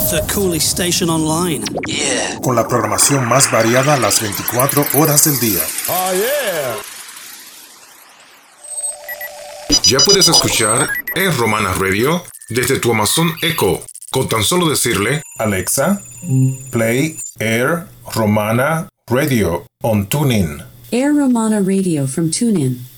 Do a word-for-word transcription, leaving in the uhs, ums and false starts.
The coolest station online. Yeah. Con la programación más variada las veinticuatro horas del día. Oh, yeah. Ya puedes escuchar Air Romana Radio desde tu Amazon Echo, con tan solo decirle: Alexa, play Air Romana Radio on TuneIn. Air Romana Radio from TuneIn.